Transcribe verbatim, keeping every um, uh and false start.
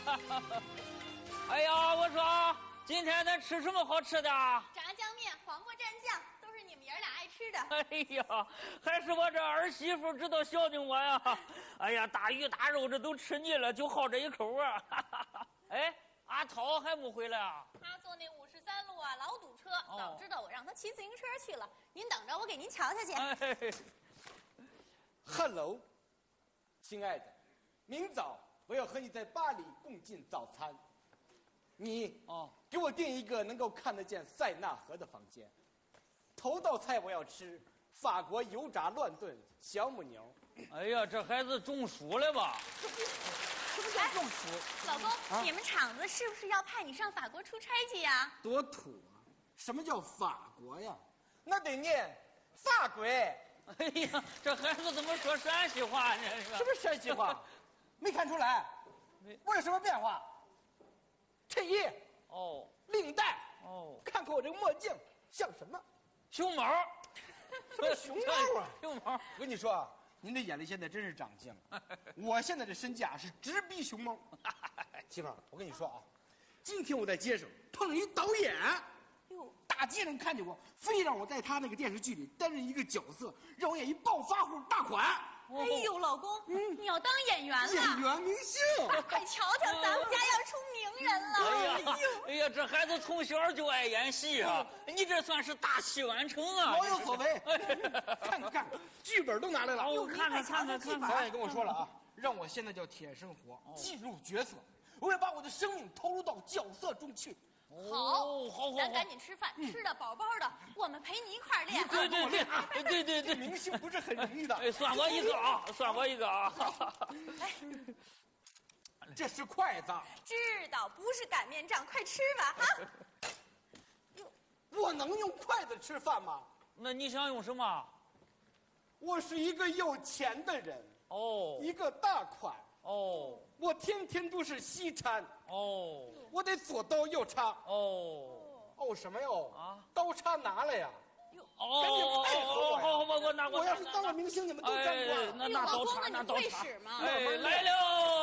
哎呀，我说今天咱吃什么好吃的？ 炸酱面、黄瓜蘸酱，都是你们爷俩爱吃的。 哎呀，还是我这儿媳妇知道孝敬我呀！哎呀，大鱼大肉这都吃腻了，就好这一口啊！哎，阿涛还没回来啊？ 他坐那五十三路啊，老堵车。 哦、 早知道我让他骑自行车去了。您等着，我给您瞧瞧去。 哎 Hello， 亲爱的，明早我要和你在巴黎共进早餐。你哦， 给我订一个能够看得见塞纳河的房间。头道菜我要吃法国油炸乱炖小母牛。 哎呀，这孩子中暑了吧？ 什么叫中暑？ 老公，啊、你们厂子是不是要派你上法国出差去呀？ 多土啊！什么叫法国呀？那得念法国。 哎呀，这孩子怎么说陕西话呢？ 什么陕西话？没看出来？我有什么变化？衬衣哦， 领带哦， 看看我这个墨镜像什么？ 熊猫？ 什么熊猫啊？ 熊猫！ 我跟你说啊，您这眼力现在真是长进了。我现在这身价是直逼熊猫。媳妇儿，我跟你说啊，今天我在街上碰一导演。哟，大街上看见我，非让我在他那个电视剧里担任一个角色，让我演一暴发户大款。 哎呦，老公，嗯、你要当演员了？ 演员明星， 快瞧瞧，咱们家要出名人了！ 哎呀，哎呀，这孩子从小就爱演戏啊！你这算是大器晚成啊！ 老有所为。看看看，剧本都拿来了。 我看看看看看。 导演跟我说了啊，让我现在叫铁生活，进入角色，我要把我的生命投入到角色中去。 好， 好，好， 咱赶紧吃饭，吃的饱饱的，我们陪你一块儿练。 对对对对对对， 明星不是很容易的。 哎，算我一个啊，算我一个啊。 哎， 这是筷子。 知道，不是擀面杖，快吃吧啊！ 我能用筷子吃饭吗？ 那你想用什么？ 我是一个有钱的人哦， 一个大款哦， 我天天都是西餐哦， 我得左刀右叉哦哦什么哟啊？ 刀叉拿来呀！ 哦， 赶紧配合我呀！ 好，我我拿我要是当了明星，你们都沾光。 那那刀叉，那刀叉。 吗？ 哎，来了。